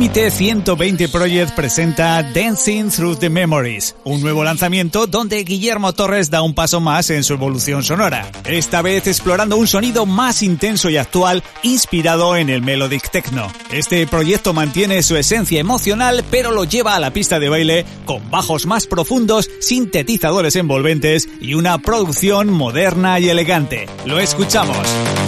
Elite 120 Project presenta Dancing Through the Memories, un nuevo lanzamiento donde Guillermo Torres da un paso más en su evolución sonora, esta vez explorando un sonido más intenso y actual inspirado en el melodic techno. Este proyecto mantiene su esencia emocional, pero lo lleva a la pista de baile con bajos más profundos, sintetizadores envolventes y una producción moderna y elegante. Lo escuchamos.